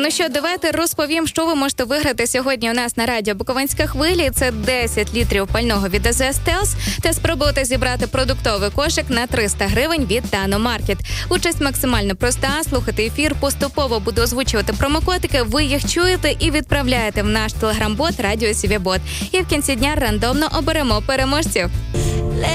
Ну що, давайте розповім, що ви можете виграти сьогодні у нас на радіо Буковинська хвилі. Це 10 літрів пального від АЗ Стелс та спробувати зібрати продуктовий кошик на 300 гривень від Тано Маркет. Участь максимально проста. Слухати ефір, поступово буду озвучувати промокодики, ви їх чуєте і відправляєте в наш телеграм-бот Радіо Сівєбот. І в кінці дня рандомно оберемо переможців.